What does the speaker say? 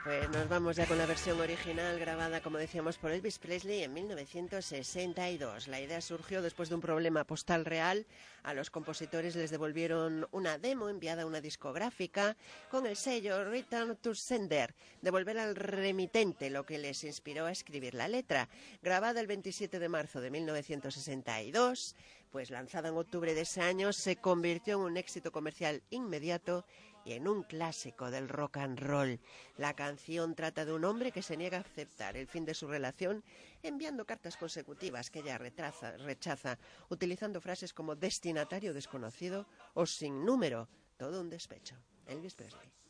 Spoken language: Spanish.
Pues nos vamos ya con la versión original grabada, como decíamos, por Elvis Presley en 1962. La idea surgió después de un problema postal real. A los compositores les devolvieron una demo enviada a una discográfica con el sello Return to Sender, devolver al remitente, lo que les inspiró a escribir la letra. Grabada el 27 de marzo de 1962, pues lanzada en octubre de ese año, se convirtió en un éxito comercial inmediato y en un clásico del rock and roll. La canción trata de un hombre que se niega a aceptar el fin de su relación, enviando cartas consecutivas que ella rechaza, utilizando frases como destinatario desconocido o sin número. Todo un despecho. Elvis Presley.